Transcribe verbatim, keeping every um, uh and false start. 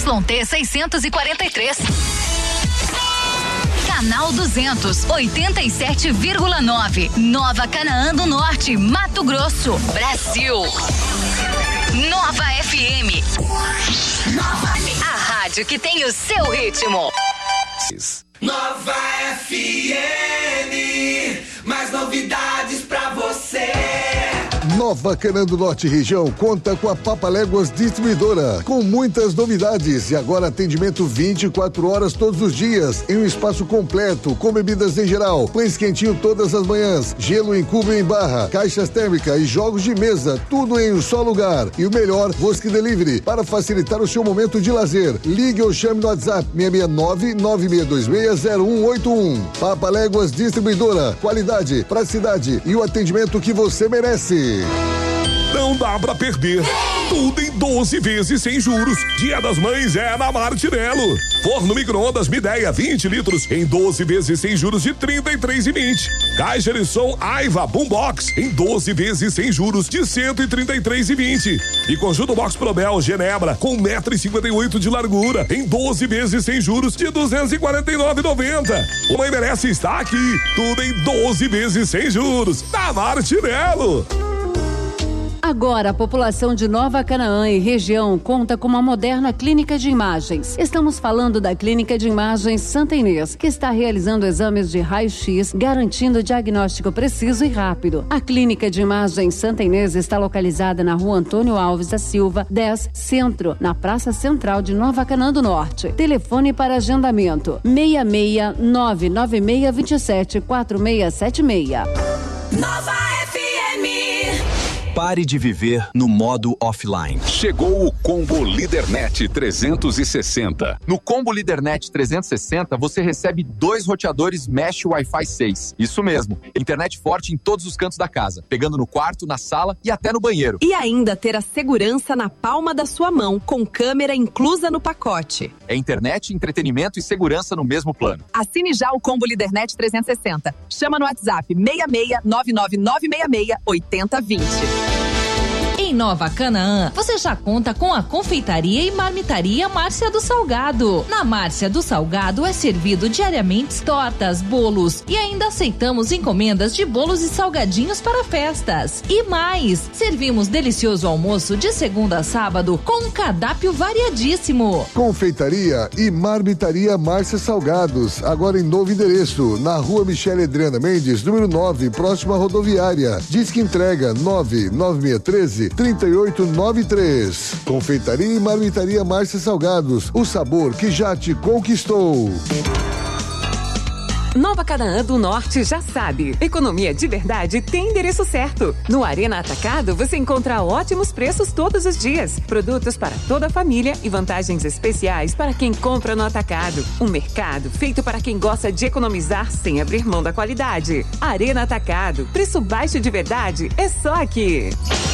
Y T seiscentos e quarenta e três. Canal duzentos, oitenta e sete vírgula nove, Nova Canaã do Norte, Mato Grosso, Brasil. Nova F M. Nova, a rádio que tem o seu ritmo. Nova F M, mais novidades pra você. Nova Canaã do Norte região conta com a Papaléguas Distribuidora, com muitas novidades e agora atendimento vinte e quatro horas todos os dias, em um espaço completo, com bebidas em geral, pães quentinho todas as manhãs, gelo em cubo e em barra, caixas térmicas e jogos de mesa, tudo em um só lugar. E o melhor, Bosque Delivery, para facilitar o seu momento de lazer. Ligue ou chame no WhatsApp seis seis nove, nove seis dois seis, zero um oito um. Papaléguas Distribuidora, qualidade, praticidade e o atendimento que você merece. Não dá pra perder. Tudo em doze vezes sem juros. Dia das Mães é na Martinello. Forno micro-ondas Midea vinte litros em doze vezes sem juros de trinta e três reais e vinte centavos. Caixa de som Aiva Boombox em doze vezes sem juros de cento e trinta e três reais e vinte centavos. E conjunto Box Probel Genebra com um metro e cinquenta e oito de largura em doze vezes sem juros de duzentos e quarenta e nove reais e noventa centavos. O Mãe Merece está aqui. Tudo em doze vezes sem juros. Na Martinello. Agora, a população de Nova Canaã e região conta com uma moderna clínica de imagens. Estamos falando da Clínica de Imagens Santa Inês, que está realizando exames de raio-x, garantindo diagnóstico preciso e rápido. A Clínica de Imagens Santa Inês está localizada na Rua Antônio Alves da Silva, dez, Centro, na Praça Central de Nova Canaã do Norte. Telefone para agendamento: seis seis nove nove seis dois sete quatro seis sete seis. Nova F M. Pare de viver no modo offline. Chegou o Combo LíderNet trezentos e sessenta. No Combo LíderNet trezentos e sessenta, você recebe dois roteadores Mesh Wi-Fi seis. Isso mesmo, internet forte em todos os cantos da casa, pegando no quarto, na sala e até no banheiro. E ainda ter a segurança na palma da sua mão, com câmera inclusa no pacote. É internet, entretenimento e segurança no mesmo plano. Assine já o Combo LíderNet trezentos e sessenta. Chama no WhatsApp seis seis nove nove nove seis seis oito zero dois zero. Em Nova Canaã, você já conta com a confeitaria e marmitaria Márcia do Salgado. Na Márcia do Salgado é servido diariamente tortas, bolos e ainda aceitamos encomendas de bolos e salgadinhos para festas. E mais, servimos delicioso almoço de segunda a sábado com um cardápio variadíssimo. Confeitaria e marmitaria Márcia Salgados, agora em novo endereço, na Rua Michele Adriana Mendes, número nove, próxima à rodoviária. Diz que entrega nove nove seis um três, trinta e oito noventa e três. Confeitaria e marmitaria Márcia Salgados, o sabor que já te conquistou. Nova Canaã do Norte já sabe. Economia de verdade tem endereço certo. No Arena Atacado você encontra ótimos preços todos os dias. Produtos para toda a família e vantagens especiais para quem compra no atacado. Um mercado feito para quem gosta de economizar sem abrir mão da qualidade. Arena Atacado. Preço baixo de verdade é só aqui.